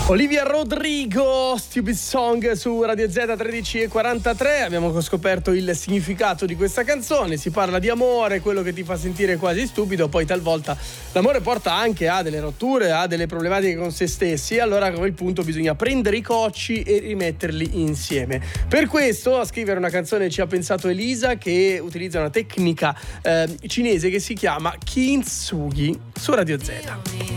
Olivia Rodrigo, Stupid Song su Radio Z 13:43. Abbiamo scoperto il significato di questa canzone. Si parla di amore, quello che ti fa sentire quasi stupido. Poi talvolta l'amore porta anche a delle rotture, a delle problematiche con se stessi. Allora a quel punto bisogna prendere i cocci e rimetterli insieme. Per questo a scrivere una canzone ci ha pensato Elisa, che utilizza una tecnica cinese che si chiama Kintsugi su Radio Z.